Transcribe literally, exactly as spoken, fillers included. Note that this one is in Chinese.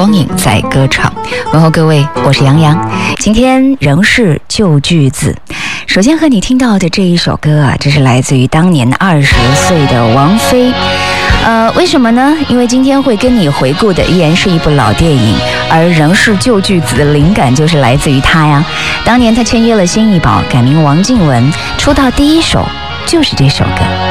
光影在歌唱。问候各位，我是杨洋，今天仍是旧句子。首先和你听到的这一首歌啊，这是来自于当年二十岁的王菲。呃，为什么呢？因为今天会跟你回顾的依然是一部老电影，而仍是旧句子的灵感就是来自于她呀。当年她签约了新艺宝，改名王靖雯，出道第一首就是这首歌。